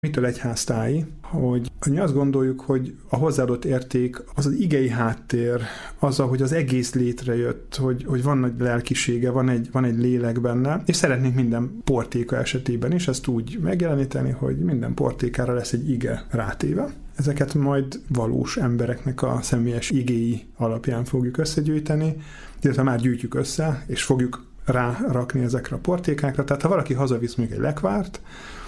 Mitől egyháztáji, hogy mi azt gondoljuk, hogy a hozzáadott érték az az igei háttér, az, hogy az egész létrejött, hogy van nagy lelkisége, van egy lélek benne, és szeretnénk minden portéka esetében is ezt úgy megjeleníteni, hogy minden portékára lesz egy ige rátéve. Ezeket majd valós embereknek a személyes igéi alapján fogjuk összegyűjteni, illetve már gyűjtjük össze, és fogjuk rárakni ezekre a portékákra. Tehát ha valaki hazavisz mondjuk egy lekvárt,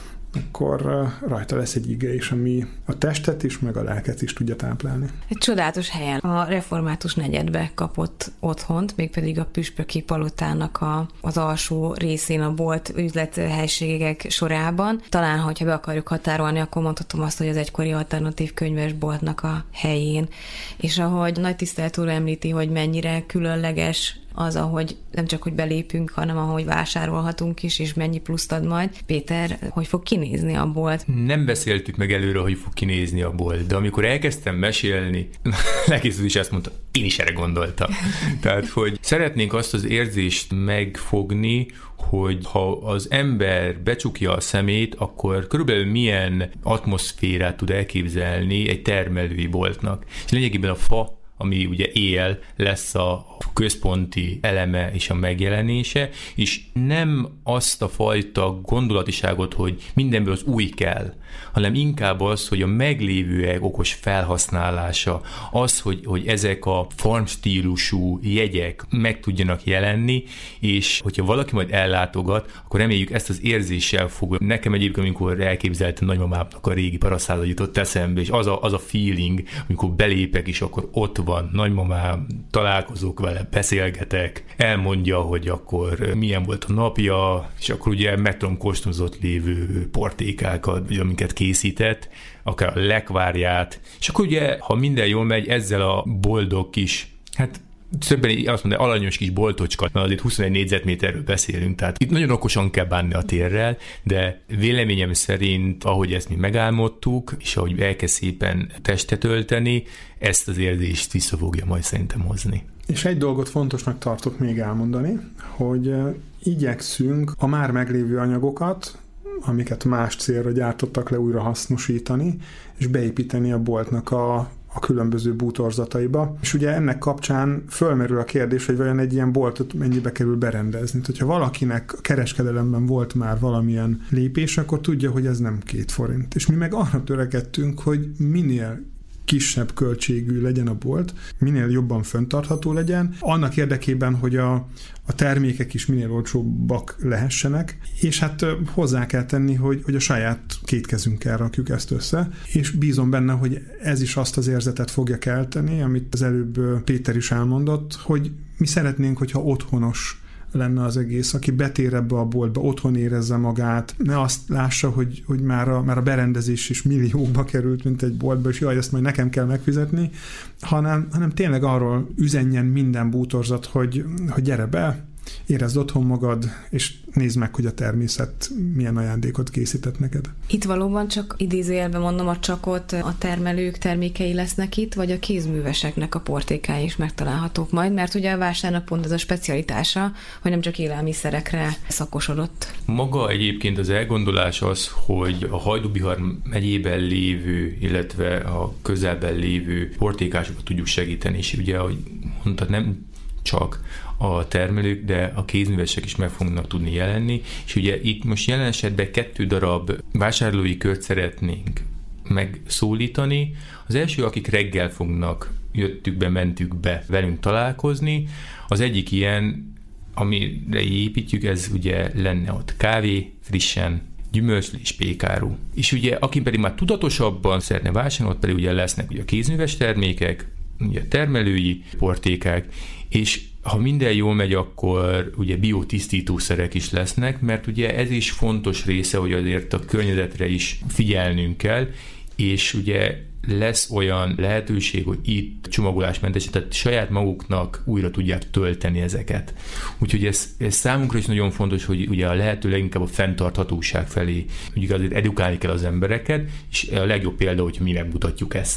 akkor rajta lesz egy ige is, ami a testet is, meg a lelket is tudja táplálni. Egy csodálatos helyen a református negyedbe kapott otthont, mégpedig a püspöki palotának az alsó részén a bolt üzlethelységek sorában. Talán, hogyha be akarjuk határolni, akkor mondhatom azt, hogy az egykori alternatív könyvesboltnak a helyén. És ahogy nagy tisztelt úr említi, hogy mennyire különleges az, ahogy nem csak, hogy belépünk, hanem ahogy vásárolhatunk is, és mennyi pluszt ad majd. Péter, hogy fog kinézni a bolt? Nem beszéltük meg előre, hogy fog kinézni a bolt, de amikor elkezdtem mesélni, Lelkész is azt mondta, én is erre gondoltam. Tehát, hogy szeretnénk azt az érzést megfogni, hogy ha az ember becsukja a szemét, akkor körülbelül milyen atmoszférát tud elképzelni egy termelői boltnak. És lényegében a fa, ami ugye él, lesz a központi eleme és a megjelenése, és nem azt a fajta gondolatiságot, hogy mindenből az új kell, hanem inkább az, hogy a meglévőek okos felhasználása, az, hogy ezek a farmstílusú jegyek meg tudjanak jelenni, és hogyha valaki majd ellátogat, akkor reméljük ezt az érzéssel fog. Nekem egyébként, amikor elképzeltem nagymamámnak a régi parasztáza jutott eszembe, és az a feeling, amikor belépek, és akkor ott van nagymamám, találkozok vele, beszélgetek, elmondja, hogy akkor milyen volt a napja, és akkor ugye meg tudom kóstolni lévő portékákat, amiket készített, akár a lekvárját, és akkor ugye, ha minden jól megy, ezzel a boldog kis, hát többen azt mondja, alanyos kis boltocska, mert azért 21 négyzetméterről beszélünk, tehát itt nagyon okosan kell bánni a térrel, de véleményem szerint, ahogy ezt mi megálmodtuk, és ahogy elkezd szépen testet ölteni, ezt az érzést vissza fogja majd szerintem hozni. És egy dolgot fontosnak tartok még elmondani, hogy igyekszünk a már meglévő anyagokat, amiket más célra gyártottak le, újra hasznosítani, és beépíteni a boltnak a különböző bútorzataiba. És ugye ennek kapcsán fölmerül a kérdés, hogy vajon egy ilyen boltot mennyibe kerül berendezni. Tehát, hogyha valakinek a kereskedelemben volt már valamilyen lépés, akkor tudja, hogy ez nem 2 forint. És mi meg arra törekedtünk, hogy minél kisebb költségű legyen a bolt, minél jobban fenntartható legyen, annak érdekében, hogy a termékek is minél olcsóbbak lehessenek, és hát hozzá kell tenni, hogy a saját 2 kezünkkel rakjuk ezt össze, és bízom benne, hogy ez is azt az érzetet fogja kelteni, amit az előbb Péter is elmondott, hogy mi szeretnénk, hogyha otthonos lenne az egész, aki betér ebbe a boltba, otthon érezze magát, ne azt lássa, hogy már a berendezés is milliókba került, mint egy boltba, és jaj, ezt majd nekem kell megfizetni, hanem tényleg arról üzenjen minden bútorzat, hogy gyere be, érezd otthon magad, és nézd meg, hogy a természet milyen ajándékot készített neked. Itt valóban csak idézőjelben mondom, a csakot a termelők termékei lesznek itt, vagy a kézműveseknek a portékái is megtalálhatók majd, mert ugye a vásárnak pont ez a specialitása, hogy nem csak élelmiszerekre szakosodott. Maga egyébként az elgondolás az, hogy a Hajdú-Bihar megyében lévő, illetve a közelben lévő portékásokat tudjuk segíteni, és ugye, ahogy mondtad, nem csak a termelők, de a kézművesek is meg fognak tudni jelenni, és ugye itt most jelen esetben 2 darab vásárlói kört szeretnénk megszólítani. Az első, akik reggel fognak, jöttük be, mentük be velünk találkozni, az egyik ilyen, amire építjük, ez ugye lenne ott kávé, frissen, gyümölcslé és pékáru. És ugye, aki pedig már tudatosabban szeretne vásárolni, ott pedig ugye lesznek ugye a kézműves termékek, ugye termelői portékák, és ha minden jól megy, akkor ugye biotisztítószerek is lesznek, mert ugye ez is fontos része, hogy azért a környezetre is figyelnünk kell, és ugye lesz olyan lehetőség, hogy itt csomagolásmentesen, tehát saját maguknak újra tudják tölteni ezeket. Úgyhogy ez számunkra is nagyon fontos, hogy ugye a lehető leginkább a fenntarthatóság felé ugye azért edukálni kell az embereket, és a legjobb példa, hogyha mi megmutatjuk ezt.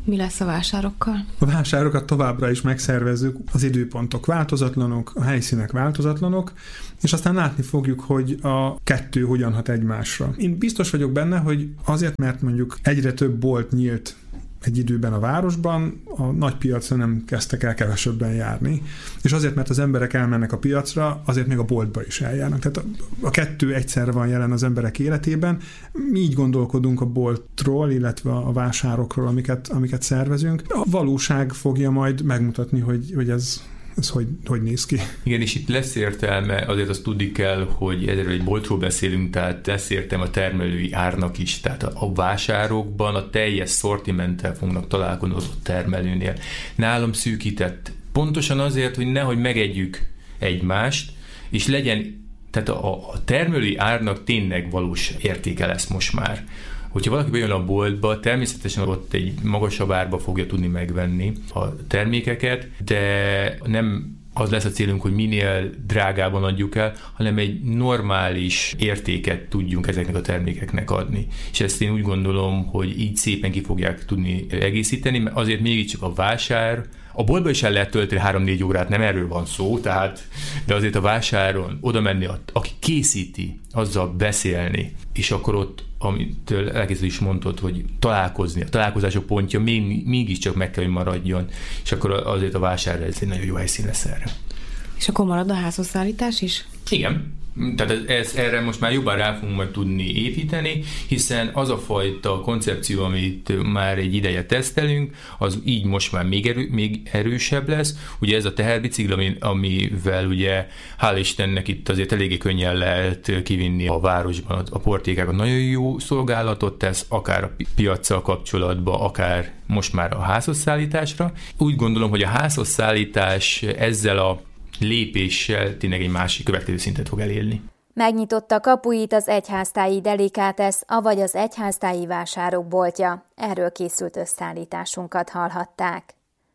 Mi lesz a vásárokkal? A vásárokat továbbra is megszervezzük, az időpontok változatlanok, a helyszínek változatlanok, és aztán látni fogjuk, hogy a kettő hogyan hat egymásra. Én biztos vagyok benne, hogy azért, mert mondjuk egyre több bolt nyílt egy időben a városban, a nagy piacra nem kezdtek el kevesebben járni, és azért, mert az emberek elmennek a piacra, azért még a boltba is eljárnak. Tehát a kettő egyszerre van jelen az emberek életében. Mi így gondolkodunk a boltról, illetve a vásárokról, amiket szervezünk. A valóság fogja majd megmutatni, hogy ez hogy néz ki. Igen, és itt lesz értelme, azért azt tudni kell, hogy ezzel egy boltról beszélünk, tehát lesz értelme a termelői árnak is, tehát a vásárokban a teljes szortimenttel fognak találkozni az ott termelőnél. Nálam szűkített, pontosan azért, hogy nehogy megegyük egymást, és legyen, tehát a termelői árnak tényleg valós értéke lesz most már. Hogyha valaki bejön a boltba, természetesen ott egy magasabb árba fogja tudni megvenni a termékeket, de nem az lesz a célunk, hogy minél drágában adjuk el, hanem egy normális értéket tudjunk ezeknek a termékeknek adni. És ezt én úgy gondolom, hogy így szépen ki fogják tudni egészíteni, mert azért mégiscsak a vásár, a boltba is el lehet tölteni 3-4 órát, nem erről van szó, tehát, de azért a vásáron oda menni, aki készíti, azzal beszélni, és akkor ott, amit elkezdő is mondtad, hogy találkozni, a találkozások pontja mégiscsak meg kell, hogy maradjon, és akkor azért a vásárra ez egy nagyon jó helyszín lesz erre. És akkor marad a házhozszállítás is? Igen. Tehát erre most már jobban rá fogunk majd tudni építeni, hiszen az a fajta koncepció, amit már egy ideje tesztelünk, az így most már még erősebb lesz. Ugye ez a teherbicikli, amivel ugye hál' Istennek itt azért eléggé könnyen lehet kivinni a városban a portékákat. Nagyon jó szolgálatot tesz, akár a piaccal kapcsolatban, akár most már a házhozszállításra. Úgy gondolom, hogy a házhozszállítás ezzel a lépéssel tényleg egy másik következő szintet fog elérni. Megnyitotta kapuit az egyháztáji Delicatessen, avagy az egyháztáji vásárok boltja. Erről készült összeállításunkat hallhatták.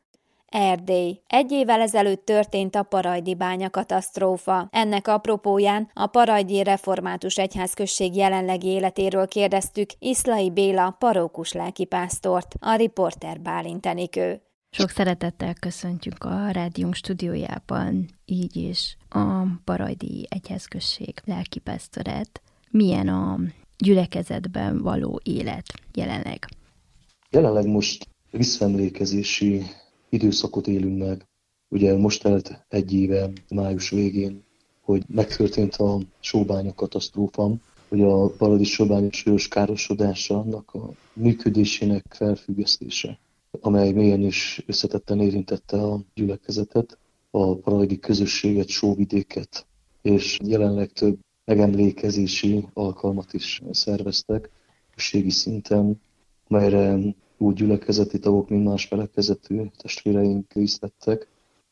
Erdély. 1 évvel ezelőtt történt a parajdi bányakatasztrófa. Ennek apropóján a Parajdi Református Egyházközség jelenlegi életéről kérdeztük Iszlai Béla parókus lelkipásztort, a riporter Bálint Enikő. Sok szeretettel köszöntjük a rádiónk stúdiójában, így is a Parajdi Egyházközség lelkipásztorát. Milyen a gyülekezetben való élet jelenleg? Jelenleg most visszaemlékezési időszakot élünk meg. Ugye most telt 1 éve, május végén, hogy megtörtént a sóbánya katasztrófa, hogy a parajdi sóbánya súlyos károsodása, annak a működésének felfüggesztése, amely mélyen is összetetten érintette a gyülekezetet, a parajdi közösséget, sóvidéket, és jelenleg több megemlékezési alkalmat is szerveztek közösségi szinten, melyre úgy gyülekezeti tagok, mint más felekezetű testvéreink részt vettek,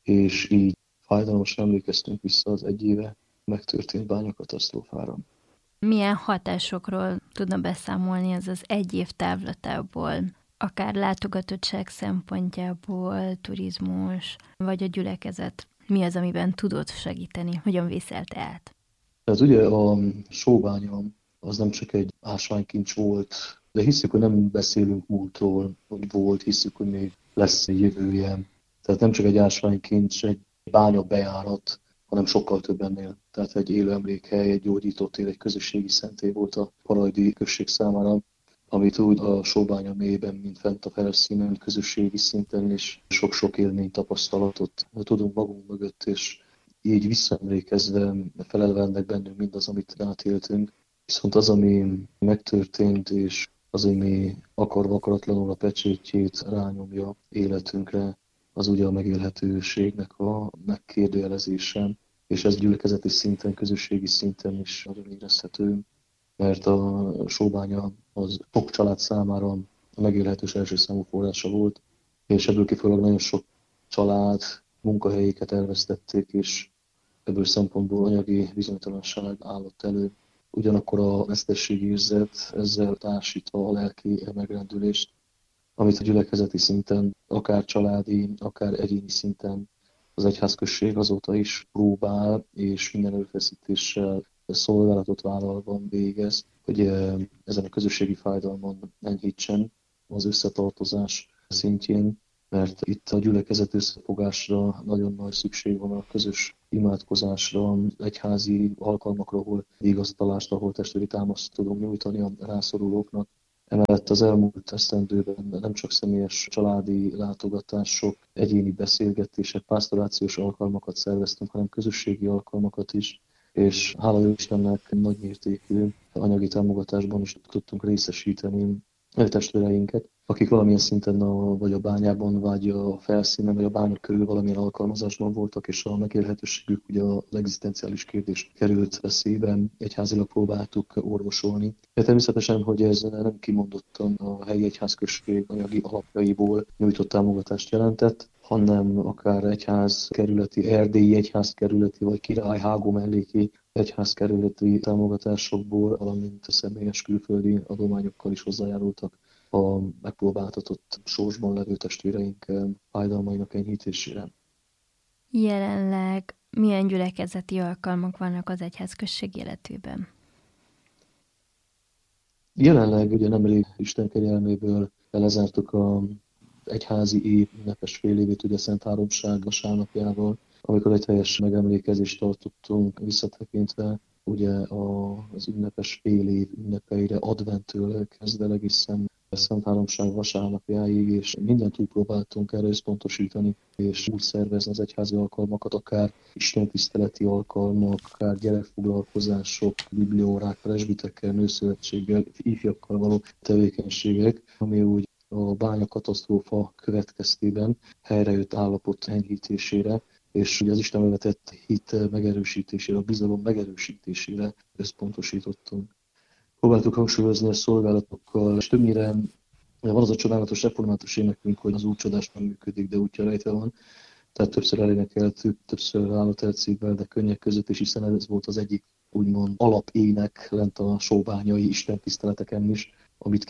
és így fájdalmasan emlékeztünk vissza az 1 éve megtörtént bányakatasztrófára. Milyen hatásokról tudna beszámolni ez az 1 év távlatából? Akár látogatottság szempontjából, turizmus, vagy a gyülekezet. Mi az, amiben tudod segíteni? Hogyan vészelte át? Ez ugye a sóbánya az nem csak egy ásványkincs volt, de hiszük, hogy nem beszélünk múltról, hogy volt, hiszük, hogy még lesz egy jövője. Tehát nem csak egy ásványkincs, egy bánya bejárat, hanem sokkal több ennél. Tehát egy élő emlékhely, egy gyógyító tér, egy közösségi szentély volt a parajdi község számára, amit úgy a sóbánya mélyben, mint fent a felszínen, közösségi szinten is sok-sok élmény, tapasztalatot tudunk magunk mögött, és így visszaemlékezve felelvennek bennünk mindaz, amit átéltünk. Viszont az, ami megtörtént, és az, ami akarva akaratlanul a pecsétjét rányomja életünkre, az ugye a megélhetőségnek a megkérdőjelezése, és ez gyülekezeti szinten, közösségi szinten is nagyon érezhető, mert a sóbánya az sok család számára a megélhetős első számú forrása volt, és ebből kifolyólag nagyon sok család munkahelyéket elvesztették, és ebből szempontból anyagi bizonytalanság állott elő. Ugyanakkor a vesztességérzet ezzel társítva a lelki megrendülést, amit a gyülekezeti szinten, akár családi, akár egyéni szinten az egyházközség azóta is próbál, és minden erőfeszítéssel szolgálatot vállalva végez, hogy ezen a közösségi fájdalmon enyhítsen. Az összetartozás szintjén, mert itt a gyülekezet összefogásra nagyon nagy szükség van, a közös imádkozásra, egyházi alkalmakra, ahol vigasztalást, ahol testvéri támaszt tudunk nyújtani a rászorulóknak. Emellett az elmúlt esztendőben nem csak személyes családi látogatások, egyéni beszélgetések, pásztorációs alkalmakat szerveztünk, hanem közösségi alkalmakat is, és hála jó Istennek nagymértékű anyagi támogatásban is tudtunk részesíteni testvéreinket, akik valamilyen szinten vagy a bányában, vagy a felszínen, vagy a bánya körül valamilyen alkalmazásban voltak, és a megélhetőségük ugye az egzisztenciális kérdés került veszélybe, egyházilag próbáltuk orvosolni. De természetesen, hogy ez nem kimondottan a helyi egyházközség anyagi alapjaiból nyújtott támogatást jelentett, hanem akár egyházkerületi, erdélyi egyházkerületi, vagy Királyhágó melléki egyházkerületi támogatásokból, valamint a személyes külföldi adományokkal is hozzájárultak a megpróbáltatott sorsban levő testvéreink fájdalmainak enyhítésére. Jelenleg milyen gyülekezeti alkalmak vannak az egyházközség életében? Jelenleg ugye nemrég Isten kegyelméből lezártuk az egyházi év ünnepes fél évét, ugye Szent Háromság vasárnapjával, amikor egy teljes megemlékezést tartottunk visszatekintve, ugye az ünnepes fél év ünnepeire adventtől kezdve egészen Szent Háromság vasárnapjáig, és mindent úgy próbáltunk erre összpontosítani, és úgy szervezni az egyházi alkalmakat, akár istentiszteleti alkalmak, akár gyerekfoglalkozások, bibliórák, presbitekkel, nőszövetséggel, ifjakkal való tevékenységek, ami úgy a bányakatasztrófa következtében helyrejött állapot enyhítésére, és ugye az Istenbe vetett hit megerősítésére, a bizalom megerősítésére összpontosítottunk. Próbáltuk hangsúlyozni a szolgálatokkal, és többnyire van az a csodálatos református énekünk, hogy az Úr csodás nem működik, de útja rejtve van. Tehát többször elénekeltük, többször állott elcívvel, de könnyek között, és hiszen ez volt az egyik úgymond alapének lent a sóbányai istentiszteleteken is, amit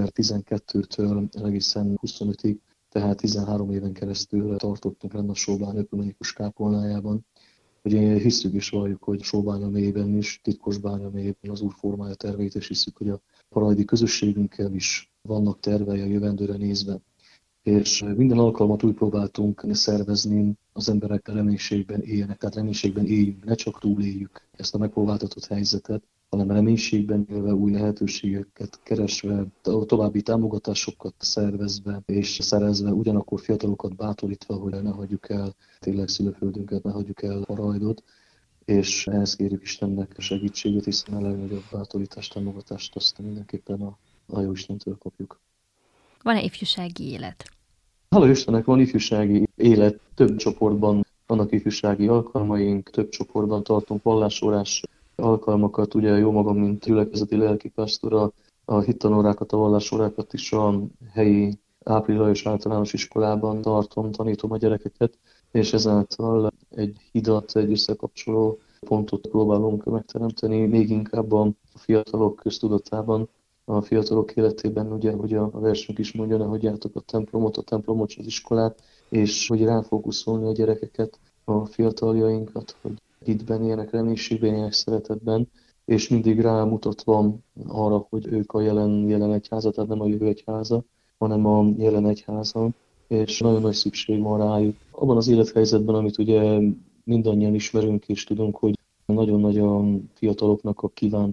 2012-től egészen 25-ig, tehát 13 éven keresztül tartottunk lenne a Sóbány ökumenikus kápolnájában. Ugye hisszük és valljuk, hogy Sóbánya mélyében is, titkos bánya mélyében az Úr formája terveit, és hisszük, hogy a parajdi közösségünkkel is vannak tervei a jövendőre nézve. És minden alkalmat úgy próbáltunk szervezni, az emberek reménységben éljenek, tehát reménységben éljünk, ne csak túléljük ezt a megpróbáltatott helyzetet, hanem reménységben élve, új lehetőségeket keresve, további támogatásokat szervezve és szerezve, ugyanakkor fiatalokat bátorítva, hogy ne hagyjuk el tényleg szülőföldünket, ne hagyjuk el Parajdot, és ehhez kérjük Istennek segítségét, hiszen a legnagyobb bátorítást, támogatást azt mindenképpen a jó Istentől kapjuk. Van-e ifjúsági élet? Hála Istennek van ifjúsági élet, több csoportban vannak ifjúsági alkalmaink, több csoportban tartunk vallásórás alkalmakat, ugye jó magam, mint gyülekezeti lelkipásztor, a hittanórákat, a vallásórákat is a helyi Április Lajos Általános Iskolában tartom, tanítom a gyerekeket, és ezáltal egy hidat, egy összekapcsoló pontot próbálunk megteremteni, még inkább a fiatalok köztudatában, a fiatalok életében, ugye, hogy a versünk is mondja, ne hagyjátok a templomot, az iskolát, és hogy ráfókuszolni a gyerekeket, a fiataljainkat, hogy hitben élnek, reménységben élnek, szeretetben, és mindig rámutatva arra, hogy ők a jelen egyháza, tehát nem a jövő egyháza, hanem a jelen egyháza, és nagyon nagy szükség van rájuk. Abban az élethelyzetben, amit ugye mindannyian ismerünk és tudunk, hogy nagyon nagy a fiataloknak a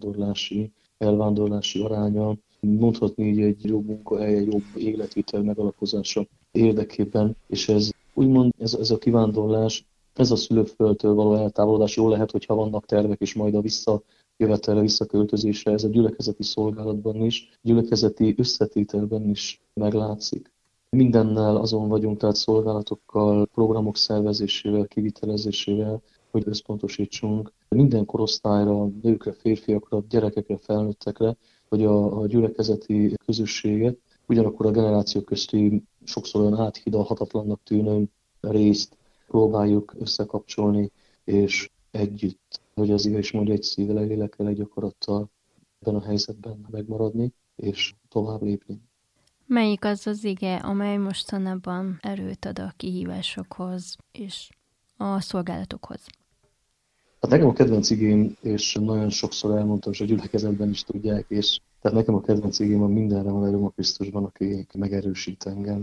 elvándorlási aránya, mondhatni így egy jobb munkahely, egy jobb életvitel megalapozása érdekében, és ez úgymond ez a kivándorlás, ez a szülőföldtől való eltávolodás jó lehet, hogyha vannak tervek, és majd a visszajövetelre, visszaköltözésre, ez a gyülekezeti szolgálatban is, gyülekezeti összetételben is meglátszik. Mindennel azon vagyunk, tehát szolgálatokkal, programok szervezésével, kivitelezésével, hogy összpontosítsunk minden korosztályra, nőkre, férfiakra, gyerekekre, felnőttekre, hogy a gyülekezeti közösséget, ugyanakkor a generációk közti sokszor olyan áthidalhatatlannak tűnő részt próbáljuk összekapcsolni, és együtt, hogy az ige is mondja, egy szívvel, egy lélekkel, egy akarattal ebben a helyzetben megmaradni, és tovább lépni. Melyik az az ige, amely mostanában erőt ad a kihívásokhoz és a szolgálatokhoz? Hát nekem a kedvenc igém, és nagyon sokszor elmondtam, és a gyülekezetben is tudják, és tehát nekem a kedvenc igém a mindenre van erőm a Krisztusban, aki megerősít engem.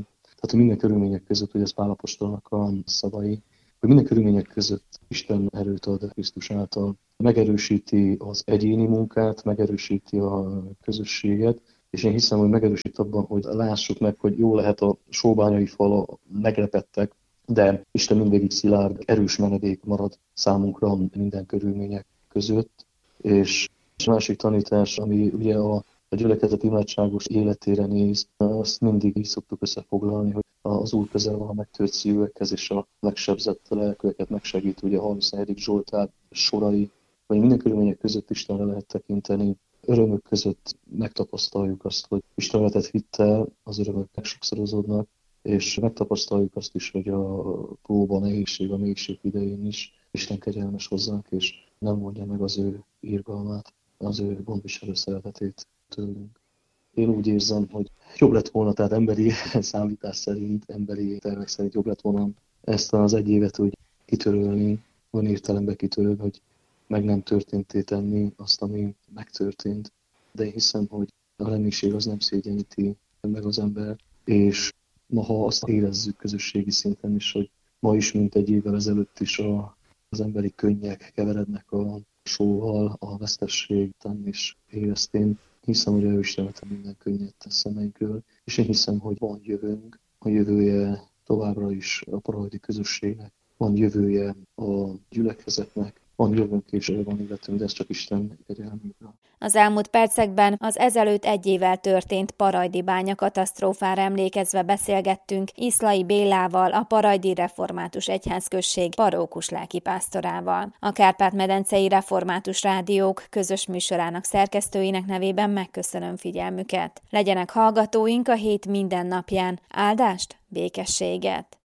hogy minden körülmények között, hogy ez Pál apostolnak a szavai, hogy minden körülmények között Isten erőt ad Krisztus által, megerősíti az egyéni munkát, megerősíti a közösséget, és én hiszem, hogy megerősít abban, hogy lássuk meg, hogy jó lehet a sóbányai fal meglepettek, de Isten mindvégig szilárd, erős menedék marad számunkra minden körülmények között. És a másik tanítás, ami ugye a gyülekezet imádságos életére néz, azt mindig így szoktuk összefoglalni, hogy az Úr közel van a megtört szívekhez, és a megsebzett lelkűeket megsegít, ugye a 34. Zsoltár sorai, hogy minden körülmények között Istenre lehet tekinteni, örömök között megtapasztaljuk azt, hogy Isten vetett hittel az örömök megsokszorozódnak, és megtapasztaljuk azt is, hogy a próba, nehézség, a mélység idején is Isten kegyelmes hozzánk, és nem mondja meg az ő irgalmát, az ő gondviselő szeretetét tőlünk. Én úgy érzem, hogy jobb lett volna, tehát emberi számítás szerint, emberi tervek szerint jobb lett volna ezt az egy évet úgy kitörölni, olyan értelemben kitörölni, hogy meg nem történté tenni azt, ami megtörtént. De én hiszem, hogy a reménység az nem szégyeníti meg az ember, és ma, ha azt érezzük közösségi szinten is, hogy ma is, mint egy évvel ezelőtt is az emberi könnyek keverednek a sóval, a vesztességben is éreztén. Hiszem, hogy ő is remete minden könnyet tesz szemeinkről, és én hiszem, hogy van jövőnk, a jövője továbbra is a parajdi közösségnek, van jövője a gyülekezetnek, van jövőnk és van életünk, de ez csak Isten kegyelméből. Az elmúlt percekben az ezelőtt egy évvel történt parajdi bánya katasztrófára emlékezve beszélgettünk Iszlai Bélával, a Parajdi Református Egyházközség parókus lelkipásztorával. A Kárpát-medencei Református Rádiók közös műsorának szerkesztőinek nevében megköszönöm figyelmüket. Legyenek hallgatóink a hét minden napján. Áldást, békességet!